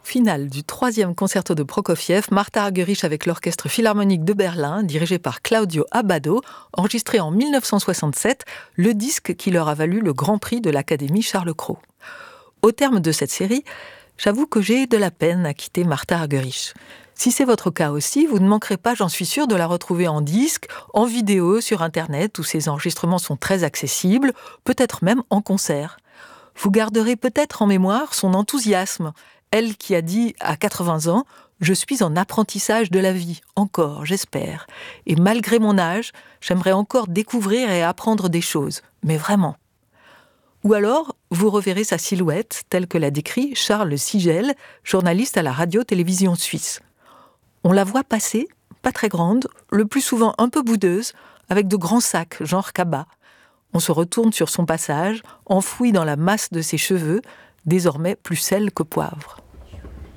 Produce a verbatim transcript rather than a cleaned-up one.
Finale du troisième concerto de Prokofiev, Martha Argerich avec l'Orchestre Philharmonique de Berlin, dirigé par Claudio Abbado, enregistré en mille neuf cent soixante-sept, le disque qui leur a valu le Grand Prix de l'Académie Charles Cros. Au terme de cette série, j'avoue que j'ai de la peine à quitter Martha Argerich. Si c'est votre cas aussi, vous ne manquerez pas, j'en suis sûre, de la retrouver en disque, en vidéo, sur Internet, où ses enregistrements sont très accessibles, peut-être même en concert. Vous garderez peut-être en mémoire son enthousiasme, elle qui a dit à quatre-vingts ans « Je suis en apprentissage de la vie, encore, j'espère. Et malgré mon âge, j'aimerais encore découvrir et apprendre des choses, mais vraiment. » Ou alors, vous reverrez sa silhouette, telle que l'a décrit Charles Sigel, journaliste à la radio-télévision suisse. On la voit passer, pas très grande, le plus souvent un peu boudeuse, avec de grands sacs, genre cabas. On se retourne sur son passage, enfoui dans la masse de ses cheveux, désormais plus sel que poivre.